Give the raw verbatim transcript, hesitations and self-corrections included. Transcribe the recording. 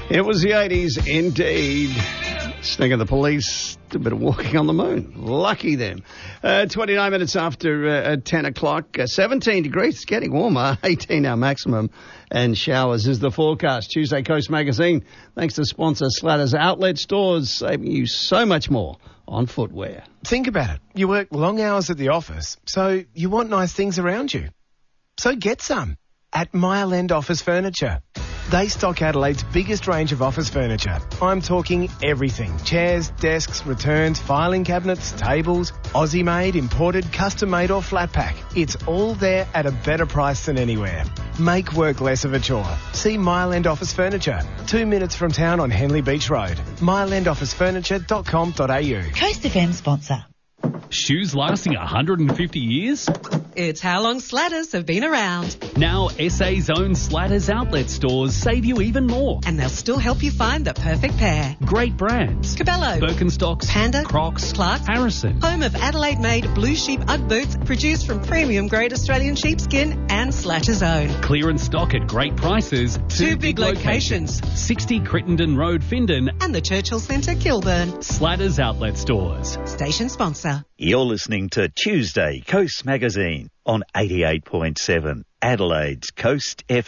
It was the eighties, indeed. Sneaking the police, a bit of walking on the moon. Lucky them. Uh, twenty-nine minutes after uh, ten o'clock, uh, seventeen degrees. It's getting warmer. eighteen our maximum. And showers is the forecast. Tuesday Coast Magazine. Thanks to sponsor Slatters Outlet Stores, saving you so much more on footwear. Think about it. You work long hours at the office, so you want nice things around you. So get some at Mile End Office Furniture. They stock Adelaide's biggest range of office furniture. I'm talking everything. Chairs, desks, returns, filing cabinets, tables, Aussie-made, imported, custom-made or flat pack. It's all there at a better price than anywhere. Make work less of a chore. See Mile End Office Furniture. Two minutes from town on Henley Beach Road. mile end office furniture dot com dot a u. Coast F M sponsor. Shoes lasting one hundred fifty years? It's how long Slatters have been around. Now S A's own Slatters outlet stores save you even more. And they'll still help you find the perfect pair. Great brands. Cabello, Birkenstocks, Panda, Crocs, Clarks, Harrison. Home of Adelaide-made blue sheep Ugg boots produced from premium grade Australian sheepskin and Slatters own. Clearance stock at great prices. Two, Two big locations. locations. sixty Crittenden Road, Findon. And the Churchill Centre, Kilburn. Slatters outlet stores. Station sponsor. You're listening to Tuesday Coast Magazine on eighty-eight point seven, Adelaide's Coast F M.